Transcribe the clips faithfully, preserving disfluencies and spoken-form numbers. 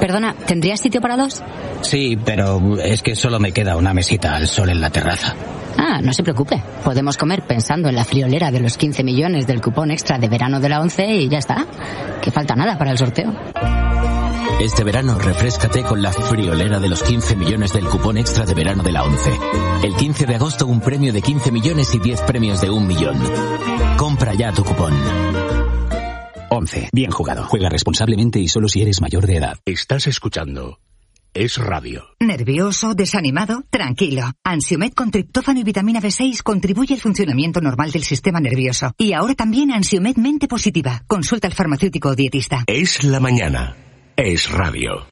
Perdona, ¿tendrías sitio para dos? Sí, pero es que solo me queda una mesita al sol en la terraza. Ah, no se preocupe. Podemos comer pensando en la friolera de los quince millones del cupón extra de verano de la ONCE y ya está. Que falta nada para el sorteo. Este verano, refréscate con la friolera de los quince millones del cupón extra de verano de la ONCE. El quince de agosto, un premio de quince millones y diez premios de un millón. Compra ya tu cupón. ONCE. Bien jugado. Juega responsablemente y solo si eres mayor de edad. Estás escuchando Es Radio. ¿Nervioso? ¿Desanimado? Tranquilo. Ansiomed con triptófano y vitamina B seis contribuye al funcionamiento normal del sistema nervioso. Y ahora también Ansiomed Mente Positiva. Consulta al farmacéutico o dietista. Es la mañana. Es Radio.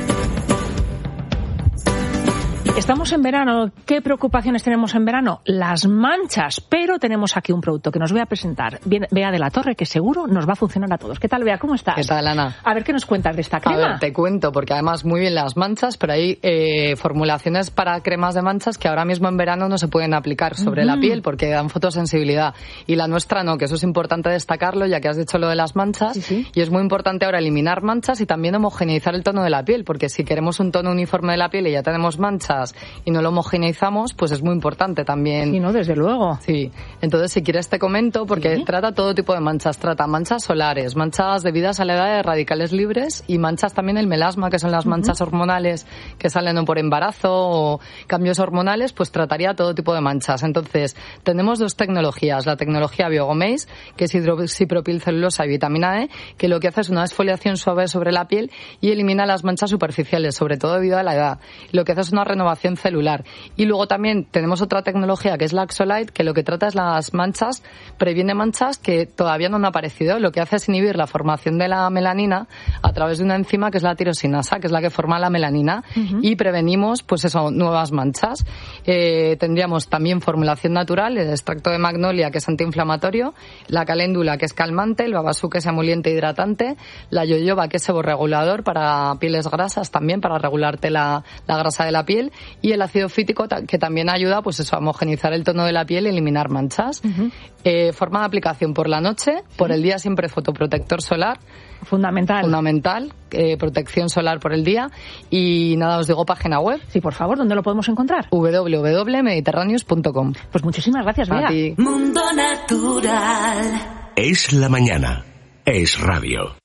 Estamos en verano. ¿Qué preocupaciones tenemos en verano? Las manchas. Pero tenemos aquí un producto que nos voy a presentar. Bea de la Torre, que seguro nos va a funcionar a todos. ¿Qué tal, Bea? ¿Cómo estás? ¿Qué tal, Ana? A ver, ¿qué nos cuentas de esta crema? A ver, te cuento, porque además muy bien las manchas, pero hay eh, formulaciones para cremas de manchas que ahora mismo en verano no se pueden aplicar sobre uh-huh. la piel porque dan fotosensibilidad. Y la nuestra no, que eso es importante destacarlo, ya que has dicho lo de las manchas. Sí, sí. Y es muy importante ahora eliminar manchas y también homogeneizar el tono de la piel, porque si queremos un tono uniforme de la piel y ya tenemos manchas y no lo homogeneizamos, pues es muy importante también. Sí, no, desde luego. Sí. Entonces, si quieres te comento, porque ¿sí? trata todo tipo de manchas. Trata manchas solares, manchas debidas a la edad de radicales libres y manchas también el melasma, que son las manchas uh-huh. hormonales que salen o por embarazo o cambios hormonales, pues trataría todo tipo de manchas. Entonces, tenemos dos tecnologías. La tecnología Biogomeis, que es hidroxipropilcelulosa y vitamina E, que lo que hace es una exfoliación suave sobre la piel y elimina las manchas superficiales, sobre todo debido a la edad. Lo que hace es una renovación celular. Y luego también tenemos otra tecnología que es la Axolite, que lo que trata es las manchas, previene manchas que todavía no han aparecido. Lo que hace es inhibir la formación de la melanina a través de una enzima que es la tirosinasa, que es la que forma la melanina, uh-huh. y prevenimos, pues eso, nuevas manchas. Eh, tendríamos también formulación natural, el extracto de magnolia, que es antiinflamatorio, la caléndula, que es calmante, el babasú, que es emoliente e hidratante, la yoyoba, que es seborregulador para pieles grasas también, para regularte la, la grasa de la piel, y el ácido fítico, que también ayuda pues eso, a homogenizar el tono de la piel y eliminar manchas. Uh-huh. Eh, forma de aplicación por la noche, por el día siempre fotoprotector solar. Fundamental. Fundamental, eh, protección solar por el día. Y nada, os digo página web. Sí, por favor, ¿dónde lo podemos encontrar? doble u doble u doble u punto mediterráneos punto com. Pues muchísimas gracias, Bea. A ti. Mundo Natural. Es la mañana. Es Radio.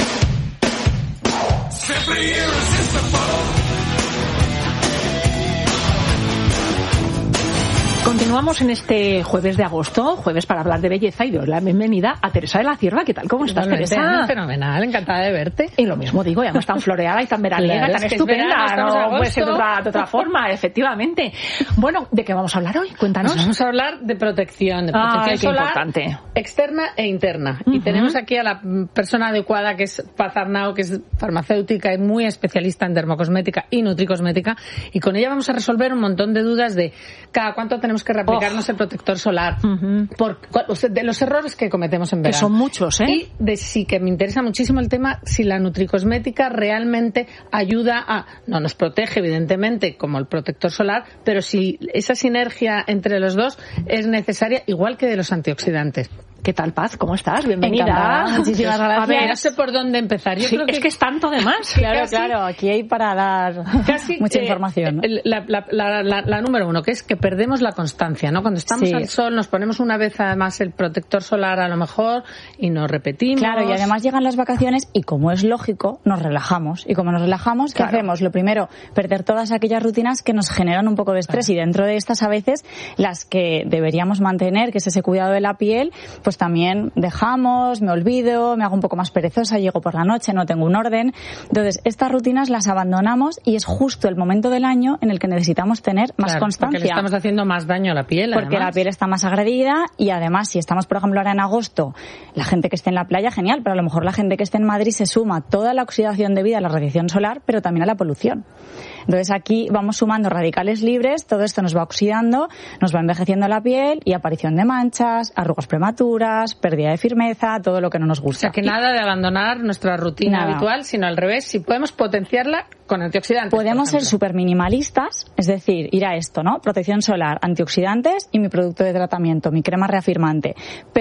Continuamos en este jueves de agosto, jueves para hablar de belleza, y doy la bienvenida a Teresa de la Cierva. ¿Qué tal? ¿Cómo estás, Teresa? Fenomenal, encantada de verte. Y lo mismo digo, y además tan floreada y tan veraniega, claro, tan es que estupenda, es verano, no puede ser de otra, de otra forma, efectivamente. Bueno, ¿de qué vamos a hablar hoy? Cuéntanos. Pues vamos a hablar de protección, de protección Ay, solar, importante. Externa e interna. Uh-huh. Y tenemos aquí a la persona adecuada, que es Paz Arnau, que es farmacéutica y muy especialista en dermocosmética y nutricosmética, y con ella vamos a resolver un montón de dudas de cada cuánto tenemos que reaplicarnos oh. el protector solar, uh-huh. por de los errores que cometemos en verano. Que son muchos, ¿eh? Y de sí, que me interesa muchísimo el tema, si la nutricosmética realmente ayuda a, no nos protege evidentemente como el protector solar, pero si esa sinergia entre los dos es necesaria, igual que de los antioxidantes. ¿Qué tal, Paz? ¿Cómo estás? Bienvenida. Encantada. Muchísimas gracias. A ver, no sé por dónde empezar. Yo sí, creo que es que es tanto además. Claro, casi, claro. Aquí hay para dar casi, mucha eh, información. La, la, la, la, la número uno, que es que perdemos la constancia, ¿no? Cuando estamos sí. al sol, nos ponemos una vez además el protector solar a lo mejor y nos repetimos. Claro, y además llegan las vacaciones y, como es lógico, nos relajamos. Y como nos relajamos, ¿qué claro. hacemos? Lo primero, perder todas aquellas rutinas que nos generan un poco de estrés. Claro. Y dentro de estas, a veces, las que deberíamos mantener, que es ese cuidado de la piel, pues también dejamos, me olvido, me hago un poco más perezosa, llego por la noche, no tengo un orden. Entonces, estas rutinas las abandonamos y es justo el momento del año en el que necesitamos tener más claro, constancia. Porque le estamos haciendo más daño a la piel, Porque además. la piel está más agredida y además, si estamos, por ejemplo, ahora en agosto, la gente que esté en la playa, genial, pero a lo mejor la gente que esté en Madrid se suma toda la oxidación debida a la radiación solar, pero también a la polución. Entonces, aquí vamos sumando radicales libres, todo esto nos va oxidando, nos va envejeciendo la piel y aparición de manchas, arrugas prematuras, pérdida de firmeza, todo lo que no nos gusta. O sea, que nada de abandonar nuestra rutina nada. habitual, sino al revés, si podemos potenciarla con antioxidantes. Podemos ser súper minimalistas, es decir, ir a esto, ¿no? Protección solar, antioxidantes y mi producto de tratamiento, mi crema reafirmante. Pero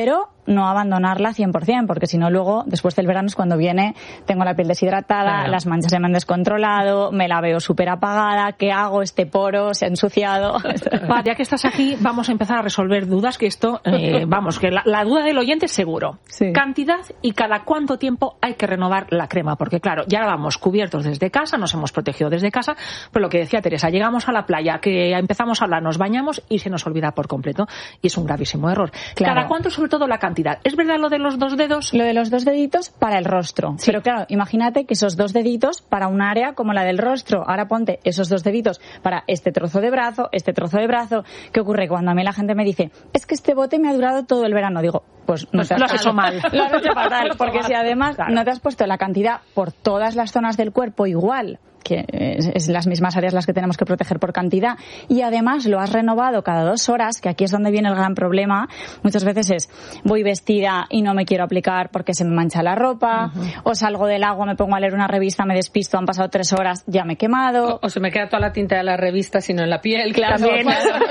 no abandonarla cien por ciento, porque si no luego, después del verano es cuando viene, tengo la piel deshidratada, claro. las manchas se me han descontrolado, me la veo súper apagada, ¿qué hago? Este poro se ha ensuciado. Va, ya que estás aquí, vamos a empezar a resolver dudas, que esto, eh, vamos, que la, la duda del oyente es seguro. Sí. Cantidad y cada cuánto tiempo hay que renovar la crema, porque claro, ya vamos cubiertos desde casa, nos hemos protegido desde casa, pero lo que decía Teresa, llegamos a la playa, que empezamos a hablar, nos bañamos y se nos olvida por completo, y es un gravísimo error. Claro. ¿Cada cuánto, sobre todo, la cantidad? ¿Es verdad lo de los dos dedos? Lo de los dos deditos para el rostro. Sí. Pero claro, imagínate que esos dos deditos para un área como la del rostro. Ahora ponte esos dos deditos para este trozo de brazo, este trozo de brazo. ¿Qué ocurre? Cuando a mí la gente me dice, es que este bote me ha durado todo el verano, digo, pues no pues te has lo has hecho mal. Lo has hecho fatal, porque si además claro. no te has puesto la cantidad por todas las zonas del cuerpo igual, que es, es las mismas áreas las que tenemos que proteger por cantidad, y además lo has renovado cada dos horas, que aquí es donde viene el gran problema. Muchas veces es, voy vestida y no me quiero aplicar porque se me mancha la ropa, uh-huh. o salgo del agua, me pongo a leer una revista, me despisto, han pasado tres horas, ya me he quemado. O, o se me queda toda la tinta de la revista, sino en la piel, claro. También.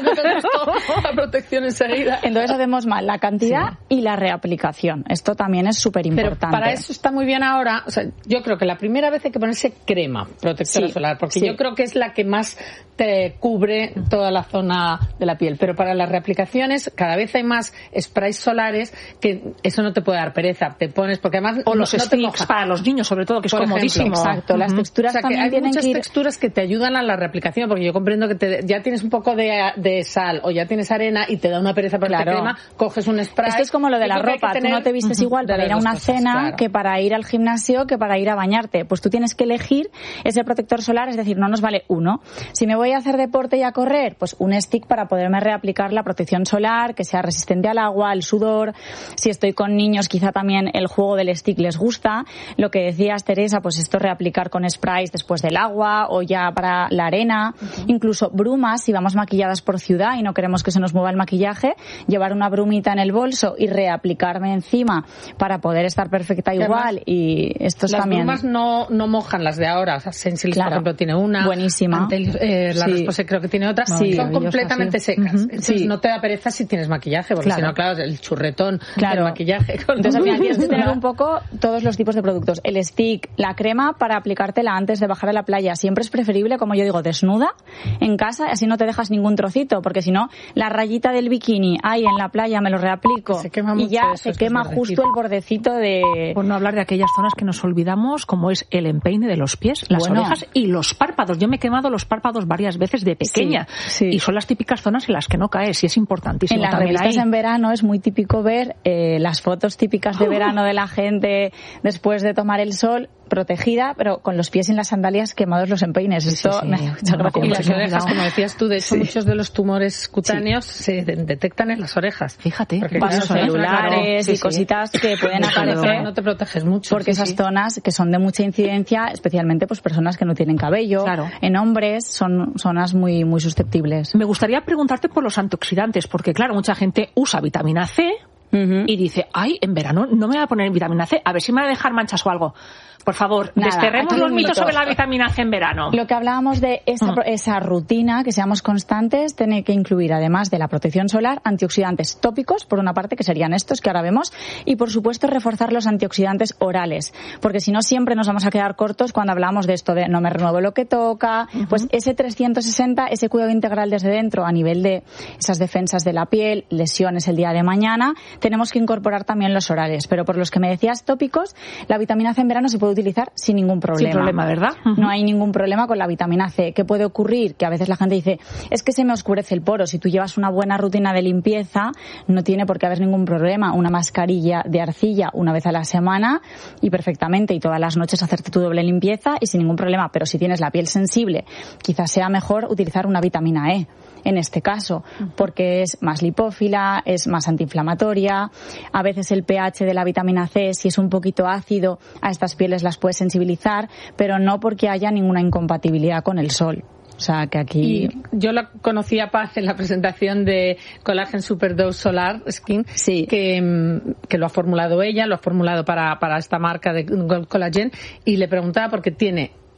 La protección enseguida. Entonces hacemos mal la cantidad sí. y la reaplicación. Esto también es súper importante. Pero para eso está muy bien ahora, o sea, yo creo que la primera vez hay que ponerse crema protectora sí. solar, porque sí. yo creo que es la que más te cubre toda la zona de la piel. Pero para las reaplicaciones cada vez hay más sprays solares, que eso no te puede dar pereza, te pones, porque además o no, los no sticks para los niños, sobre todo, que es por comodísimo. Ejemplo, exacto, uh-huh. las texturas o sea, también que hay tienen muchas que ir... texturas que te ayudan a la reaplicación, porque yo comprendo que te, ya tienes un poco de, de sal o ya tienes arena y te da una pereza para claro. la crema, coges un spray. Esto es como lo de la ropa, tú no te vistes uh-huh. igual para ir a una cosas, cena claro. que para ir al gimnasio, que para ir a bañarte. Pues tú tienes que elegir ese protector solar, es decir, no nos vale uno. Si me voy a hacer deporte y a correr, pues un stick para poderme reaplicar la protección solar, que sea resistente al agua, al sudor. Si estoy con niños, quizá también el juego del stick les gusta. Lo que decías, Teresa, pues esto reaplicar con sprays después del agua o ya para la arena. Uh-huh. Incluso brumas, si vamos maquilladas por ciudad y no queremos que se nos mueva el maquillaje, llevar una brumita en el bolso y reaplicarme encima para poder estar perfecta igual. Y esto es las también... brumas no, no mojan las de ahora. O sea, Sensilis, claro. por ejemplo, tiene una. Buenísima. Ante, eh, la sí. Respose creo que tiene otra. Sí. Son completamente sí. secas. Uh-huh. Entonces sí. no te da pereza si tienes maquillaje, porque claro. si no, claro, el churretón claro. del maquillaje. Con... Entonces, al final tienes que tener un poco todos los tipos de productos. El stick, la crema para aplicártela antes de bajar a la playa. Siempre es preferible, como yo digo, desnuda en casa, así no te dejas ningún trocito, porque si no, la rayita del bikini, ahí en la playa me lo reaplico se quema y ya eso, se quema justo el bordecito de... Por no hablar de aquellas zonas que nos olvidamos, como es el empeine de los pies, las bueno. orejas y los párpados. Yo me he quemado los párpados varias veces de pequeña sí, sí. y son las típicas zonas en las que no caes, y es importantísimo. En las también revistas ahí. En verano es muy típico ver eh, las fotos típicas de verano de la gente después de tomar el sol, protegida, pero con los pies en las sandalias quemados los empeines. Esto sí, sí. me da mucha gracia. Y las orejas, como decías tú, de hecho sí. muchos de los tumores cutáneos sí. se de- detectan en las orejas. Fíjate, porque vasos claro, celulares sí, y sí. cositas que pueden aparecer. No te proteges mucho. Porque sí, esas sí. zonas que son de mucha incidencia, especialmente pues personas que no tienen cabello, Claro. en hombres, son zonas muy muy susceptibles. Me gustaría preguntarte por los antioxidantes, porque claro, mucha gente usa vitamina C Uh-huh. y dice, ay, en verano no me voy a poner vitamina C, a ver si me va a dejar manchas o algo. Por favor, Nada, desterremos aquí los un mitos mito. sobre la vitamina C en verano. Lo que hablábamos de esa, Mm. esa rutina, que seamos constantes, tiene que incluir, además de la protección solar, antioxidantes tópicos, por una parte, que serían estos que ahora vemos, y por supuesto reforzar los antioxidantes orales, porque si no siempre nos vamos a quedar cortos cuando hablamos de esto de no me renuevo lo que toca. Uh-huh. Pues ese trescientos sesenta, ese cuidado integral desde dentro a nivel de esas defensas de la piel, lesiones el día de mañana, tenemos que incorporar también los orales. Pero por los que me decías tópicos, la vitamina C en verano se puede utilizar sin ningún problema. Sin problema, ¿verdad? Uh-huh. No hay ningún problema con la vitamina C. ¿Qué puede ocurrir? Que a veces la gente dice, es que se me oscurece el poro. Si tú llevas una buena rutina de limpieza, no tiene por qué haber ningún problema. Una mascarilla de arcilla una vez a la semana y perfectamente, y todas las noches hacerte tu doble limpieza y sin ningún problema. Pero si tienes la piel sensible, quizás sea mejor utilizar una vitamina E en este caso, porque es más lipófila, es más antiinflamatoria. A veces el pH de la vitamina C, si es un poquito ácido, a estas pieles las puede sensibilizar, pero no porque haya ninguna incompatibilidad con el sol. O sea, que aquí... Y yo la conocí a Paz en la presentación de Collagen Superdose Solar Skin, sí. que, que lo ha formulado ella, lo ha formulado para, para esta marca de Collagen, y le preguntaba porque tiene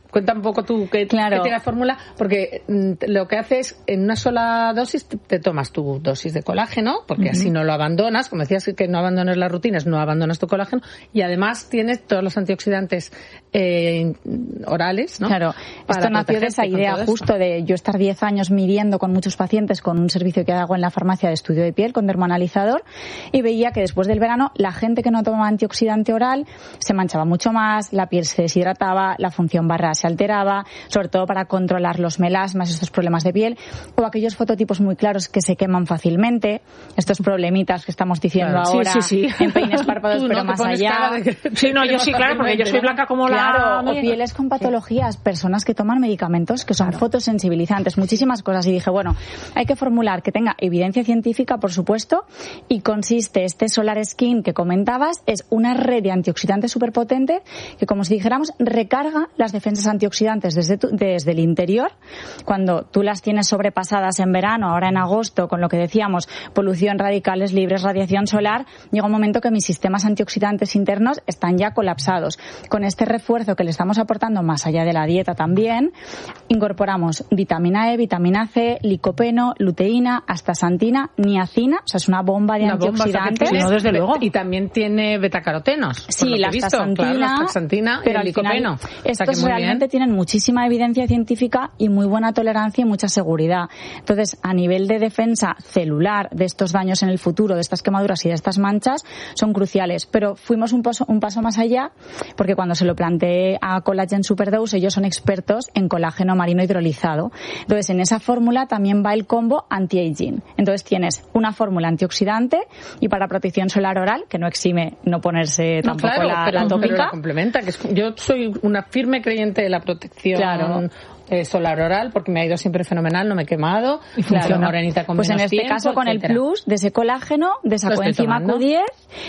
cuenta un poco tú qué, claro. qué tiene la fórmula, porque mm, lo que hace es, en una sola dosis, te, te tomas tu dosis de colágeno, porque uh-huh. así no lo abandonas, como decías que no abandones las rutinas, no abandonas tu colágeno, y además tienes todos los antioxidantes eh, orales, ¿no? Claro, para esto nació de esa idea justo de yo estar diez años midiendo con muchos pacientes con un servicio que hago en la farmacia de estudio de piel, con dermoanalizador, y veía que después del verano la gente que no tomaba antioxidante oral se manchaba mucho más, la piel se deshidrataba, la función barra se alteraba, sobre todo para controlar los melasmas, estos problemas de piel, o aquellos fototipos muy claros que se queman fácilmente, estos problemitas que estamos diciendo claro, ahora, sí, sí, sí. en peines párpados, pero no más allá. Que... Sí, no, yo sí, claro, porque yo soy blanca como claro, la... o pieles con patologías, sí. personas que toman medicamentos que son claro. fotosensibilizantes, muchísimas cosas, y dije, bueno, hay que formular que tenga evidencia científica, por supuesto, y consiste, este Solar Skin que comentabas, es una red de antioxidantes superpotente que, como si dijéramos, recarga las defensas antioxidantes desde, tu, desde el interior. Cuando tú las tienes sobrepasadas en verano, ahora en agosto, con lo que decíamos, polución, radicales libres, radiación solar, llega un momento que mis sistemas antioxidantes internos están ya colapsados. Con este refuerzo que le estamos aportando, más allá de la dieta también, incorporamos vitamina E, vitamina C, licopeno, luteína, astaxantina, niacina, o sea, es una bomba de una antioxidantes. Bomba, o sea, no, desde luego. Y también tiene betacarotenos. Sí, la astaxantina, claro, la astaxantina pero y el licopeno. Final, estos o sea, realmente bien. Tienen muchísima evidencia científica y muy buena tolerancia y mucha seguridad. Entonces, a nivel de defensa celular de estos daños en el futuro, de estas quemaduras y de estas manchas, son cruciales. Pero fuimos un paso, un paso más allá, porque cuando se lo planteé a Collagen Superdose, ellos son expertos en colágeno marino hidrolizado. Entonces, en esa fórmula también va el combo anti-aging. Entonces, tienes una fórmula antioxidante y para protección solar oral, que no exime no ponerse no, tampoco claro, la, pero, la tópica. Pero la complementa, que es, yo soy una firme creyente de la protección claro. eh, solar oral, porque me ha ido siempre fenomenal, no me he quemado, y claro. funciona morenita con pues menos en este tiempo, caso con etcétera. El plus de ese colágeno, de esa coenzima Q diez,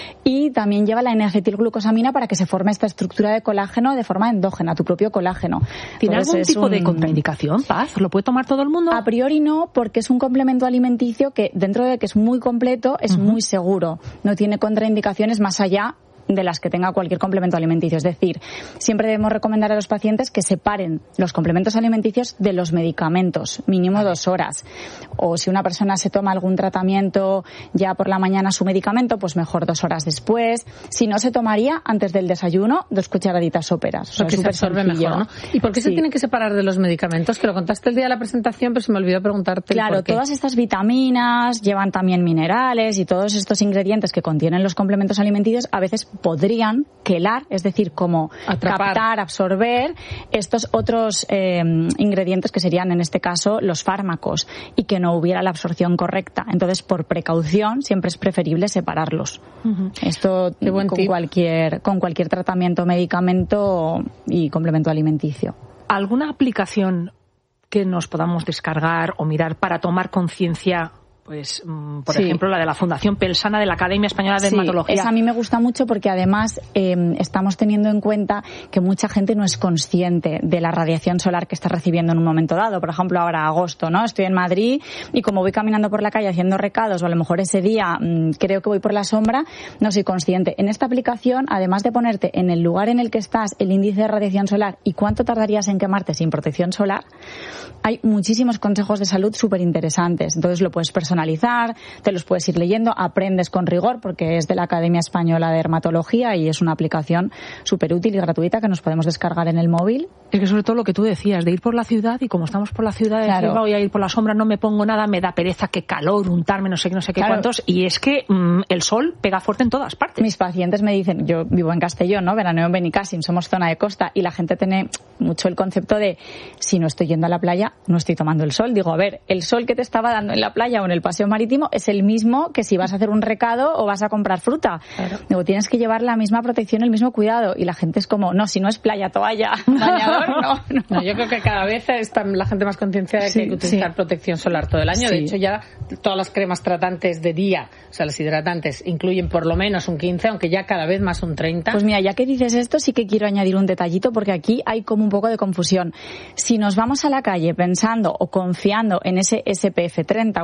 y también lleva la N-acetilglucosamina para que se forme esta estructura de colágeno de forma endógena, tu propio colágeno. ¿Tiene Entonces, algún tipo un... de contraindicación, Paz? ¿Lo puede tomar todo el mundo? A priori no, porque es un complemento alimenticio que, dentro de que es muy completo, es uh-huh. muy seguro. No tiene contraindicaciones más allá de las que tenga cualquier complemento alimenticio. Es decir, siempre debemos recomendar a los pacientes que separen los complementos alimenticios de los medicamentos, mínimo dos horas. O si una persona se toma algún tratamiento ya por la mañana su medicamento, pues mejor dos horas después. Si no, se tomaría antes del desayuno dos cucharaditas soperas. O sea, porque se absorbe mejor, ¿no? ¿Y por qué sí. se tiene que separar de los medicamentos? Que lo contaste el día de la presentación, pero se me olvidó preguntarte. Claro, por qué. Todas estas vitaminas llevan también minerales y todos estos ingredientes que contienen los complementos alimenticios a veces podrían quelar, es decir, como Atrapar. captar, absorber estos otros eh, ingredientes que serían en este caso los fármacos y que no hubiera la absorción correcta. Entonces, por precaución, siempre es preferible separarlos. Uh-huh. Esto con tip. cualquier con cualquier tratamiento, medicamento y complemento alimenticio. ¿Alguna aplicación que nos podamos descargar o mirar para tomar conciencia? Pues, por sí. ejemplo, la de la Fundación Pelsana de la Academia Española de sí, Dermatología. Esa a mí me gusta mucho porque además eh, estamos teniendo en cuenta que mucha gente no es consciente de la radiación solar que está recibiendo en un momento dado. Por ejemplo, ahora agosto, ¿no? Estoy en Madrid y como voy caminando por la calle haciendo recados o a lo mejor ese día mmm, creo que voy por la sombra, no soy consciente. En esta aplicación, además de ponerte en el lugar en el que estás el índice de radiación solar y cuánto tardarías en quemarte sin protección solar, hay muchísimos consejos de salud súper interesantes. Entonces lo puedes personalizar, te los puedes ir leyendo, aprendes con rigor porque es de la Academia Española de Dermatología y es una aplicación súper útil y gratuita que nos podemos descargar en el móvil. Es que sobre todo lo que tú decías, de ir por la ciudad y como estamos por la ciudad, claro. decir, voy a ir por la sombra, no me pongo nada, me da pereza, qué calor, untarme, no sé qué, no sé qué claro. cuántos, y es que mmm, el sol pega fuerte en todas partes. Mis pacientes me dicen, yo vivo en Castellón, ¿no? Veraneo en Benicàssim, somos zona de costa y la gente tiene mucho el concepto de si no estoy yendo a la playa, no estoy tomando el sol. Digo, a ver, el sol que te estaba dando en la playa o en el paseo marítimo es el mismo que si vas a hacer un recado o vas a comprar fruta. Claro. Digo, tienes que llevar la misma protección, el mismo cuidado. Y la gente es como, no, si no es playa, toalla, bañador, no, no. no yo creo que cada vez está la gente más concienciada de que sí, hay que utilizar sí. protección solar todo el año. Sí. De hecho, ya todas las cremas tratantes de día, o sea, las hidratantes, incluyen por lo menos un quince, aunque ya cada vez más un treinta. Pues mira, ya que dices esto, sí que quiero añadir un detallito porque aquí hay como un poco de confusión. Si nos vamos a la calle pensando o confiando en ese S P F treinta o ese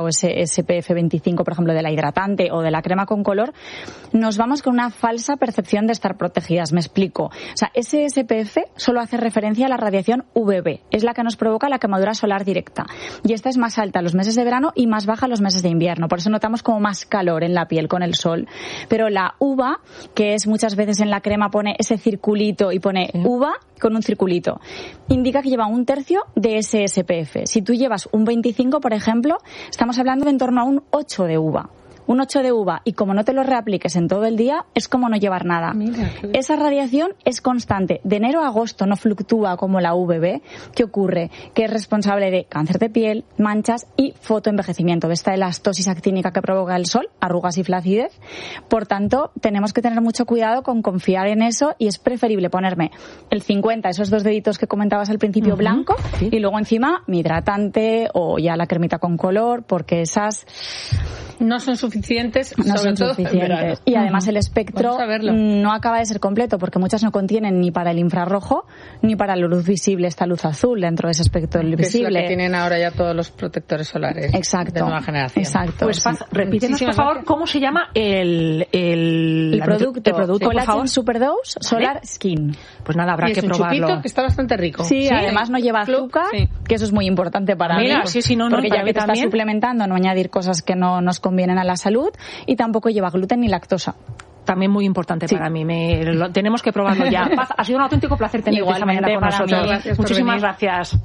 S P F veinticinco, por ejemplo, de la hidratante o de la crema con color, nos vamos con una falsa percepción de estar protegidas. Me explico. O sea, ese S P F solo hace referencia a la radiación U V B. Es la que nos provoca la quemadura solar directa. Y esta es más alta en los meses de verano y más baja en los meses de invierno. Por eso notamos como más calor en la piel con el sol. Pero la U V A, que es muchas veces en la crema pone ese circulito y pone U V A con un circulito, indica que lleva un tercio de ese S P F. Si tú llevas un veinticinco, por ejemplo, estamos hablando de en torno a un ocho de U V A. Un ocho de U V A, y como no te lo reapliques en todo el día, es como no llevar nada. Mira, qué... Esa radiación es constante. De enero a agosto no fluctúa como la U V B. ¿Qué ocurre? Que es responsable de cáncer de piel, manchas y fotoenvejecimiento, de esta elastosis actínica que provoca el sol, arrugas y flacidez. Por tanto, tenemos que tener mucho cuidado con confiar en eso, y es preferible ponerme el cincuenta, esos dos deditos que comentabas al principio, uh-huh, blanco, sí, y luego encima mi hidratante o ya la cremita con color, porque esas... no son suficientes, no sobre son todo suficientes. Y además el espectro no acaba de ser completo, porque muchas no contienen ni para el infrarrojo ni para la luz visible, esta luz azul dentro de ese espectro que visible. Es la que tienen ahora ya todos los protectores solares. Exacto. De nueva generación. Exacto. Pues Paz, repítenos por favor cómo se llama el el, el producto, el producto, Collagen por favor. Superdose Solar Skin. Pues nada, habrá y que es un probarlo. Chupito que está bastante rico. Sí, sí, además no lleva azúcar, sí, que eso es muy importante para Mira, mí. Sí, sí, no, no, porque ya que te estás suplementando, no añadir cosas que no nos convienen a la salud, y tampoco lleva gluten ni lactosa. También muy importante, sí, para mí. Me, lo, tenemos que probarlo ya. Paz, ha sido un auténtico placer tenerte esta mañana con nosotros. Gracias. Muchísimas gracias.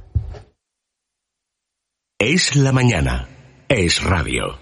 Es la mañana. Es radio.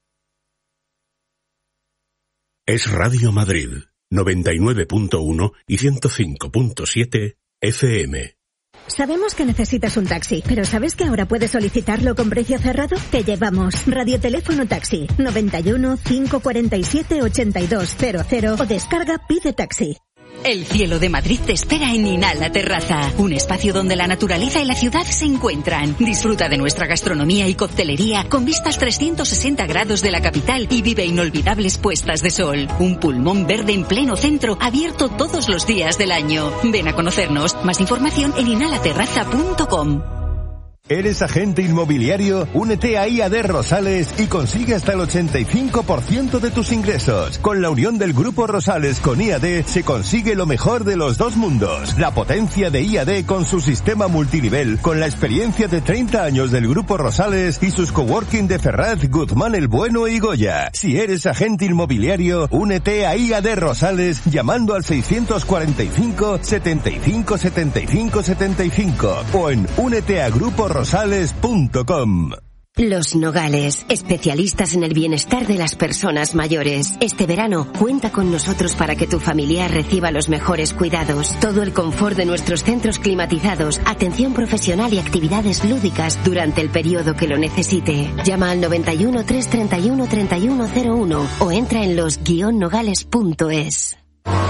Es Radio Madrid, noventa y nueve punto uno y ciento cinco punto siete F M. Sabemos que necesitas un taxi, pero ¿sabes que ahora puedes solicitarlo con precio cerrado? Te llevamos. Radioteléfono Taxi, noventa y uno, cinco cuarenta y siete, ochenta y dos cero cero, o descarga Pide Taxi. El cielo de Madrid te espera en Inala Terraza, un espacio donde la naturaleza y la ciudad se encuentran. Disfruta de nuestra gastronomía y coctelería con vistas trescientos sesenta grados de la capital y vive inolvidables puestas de sol. Un pulmón verde en pleno centro, abierto todos los días del año. Ven a conocernos. Más información en inalaterraza punto com. ¿Eres agente inmobiliario? Únete a I A D Rosales y consigue hasta el ochenta y cinco por ciento de tus ingresos. Con la unión del Grupo Rosales con I A D se consigue lo mejor de los dos mundos. La potencia de I A D con su sistema multinivel, con la experiencia de treinta años del Grupo Rosales y sus coworking de Ferraz, Guzmán el Bueno y Goya. Si eres agente inmobiliario, únete a I A D Rosales llamando al seiscientos cuarenta y cinco, setenta y cinco, setenta y cinco, setenta y cinco o en únete a Grupo Rosales. Rosales punto com. Los Nogales, especialistas en el bienestar de las personas mayores. Este verano, cuenta con nosotros para que tu familiar reciba los mejores cuidados. Todo el confort de nuestros centros climatizados, atención profesional y actividades lúdicas durante el periodo que lo necesite. Llama al noventa y uno, trescientos treinta y uno, treinta y uno cero uno o entra en los guion nogales punto es.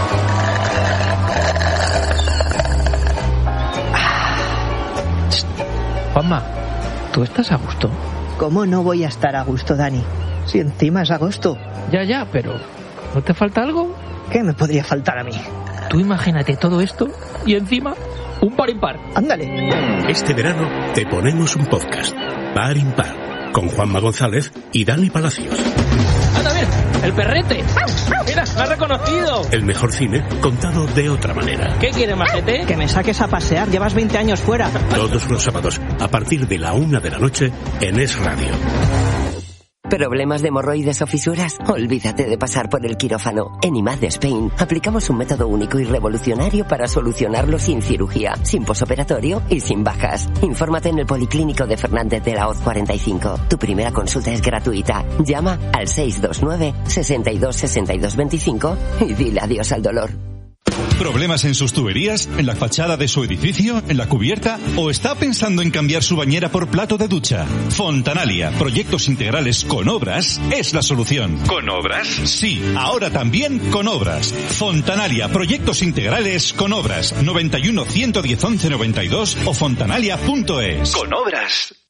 Juanma, ¿tú estás a gusto? ¿Cómo no voy a estar a gusto, Dani? Si encima es agosto. Ya, ya, pero ¿no te falta algo? ¿Qué me podría faltar a mí? Tú imagínate todo esto y encima un par impar. Ándale. Este verano te ponemos un podcast, Par Impar, con Juanma González y Dani Palacios. ¡Anda, bien! ¡El perrete! ¡Mira, me ha reconocido! El mejor cine contado de otra manera. ¿Qué quieres, majete? Que me saques a pasear, llevas veinte años fuera. Todos los sábados, a partir de la una de la noche, en Es Radio. ¿Problemas de hemorroides o fisuras? Olvídate de pasar por el quirófano. En I M A D Spain aplicamos un método único y revolucionario para solucionarlo sin cirugía, sin posoperatorio y sin bajas. Infórmate en el Policlínico de Fernández de la Hoz cuarenta y cinco. Tu primera consulta es gratuita. Llama al seis dos nueve, sesenta y dos, sesenta y dos veinticinco y dile adiós al dolor. ¿Problemas en sus tuberías? ¿En la fachada de su edificio? ¿En la cubierta? ¿O está pensando en cambiar su bañera por plato de ducha? Fontanalia, proyectos integrales con obras, es la solución. ¿Con obras? Sí, ahora también con obras. Fontanalia, proyectos integrales con obras. noventa y uno, ciento diez, once noventa y dos o fontanalia punto es. ¿Con obras?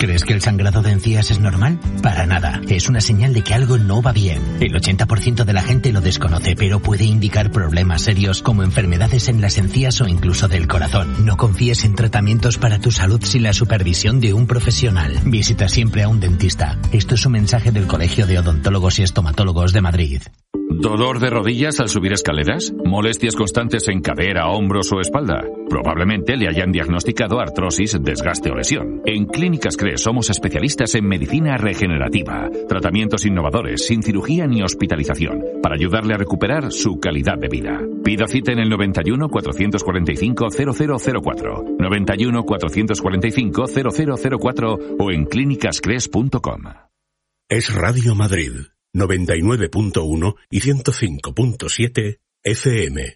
¿Crees que el sangrado de encías es normal? Para nada. Es una señal de que algo no va bien. El ochenta por ciento de la gente lo desconoce, pero puede indicar problemas serios como enfermedades en las encías o incluso del corazón. No confíes en tratamientos para tu salud sin la supervisión de un profesional. Visita siempre a un dentista. Esto es un mensaje del Colegio de Odontólogos y Estomatólogos de Madrid. ¿Dolor de rodillas al subir escaleras? ¿Molestias constantes en cadera, hombros o espalda? Probablemente le hayan diagnosticado artrosis, desgaste o lesión. En Clínicas CRES somos especialistas en medicina regenerativa, tratamientos innovadores, sin cirugía ni hospitalización, para ayudarle a recuperar su calidad de vida. Pida cita en el noventa y uno, cuatrocientos cuarenta y cinco, cero cero cero cuatro, noventa y uno, cuatrocientos cuarenta y cinco, cero cero cero cuatro o en clínicas cres punto com. Es Radio Madrid, noventa y nueve punto uno y ciento cinco punto siete F M.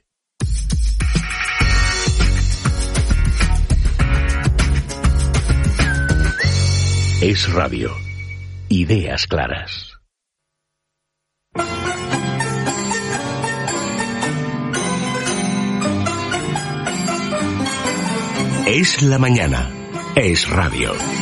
Es radio. Ideas claras. Es la mañana. Es radio.